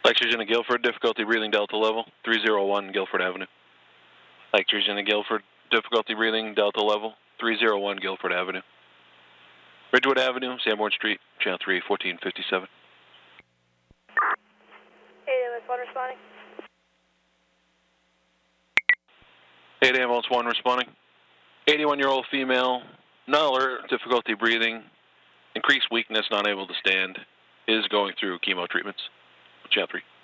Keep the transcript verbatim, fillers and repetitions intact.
Electrogen to Guilford, difficulty breathing Delta level, three zero one Guilford Avenue. Electrogen to Guilford, difficulty breathing Delta level, three zero one Guilford Avenue. Ridgewood Avenue, Sanborn Street, channel three, fourteen fifty-seven. eight A M S one responding. eight A M S one responding. eighty-one-year-old female, not alert, difficulty breathing, increased weakness, not able to stand, is going through chemo treatments. Channel three.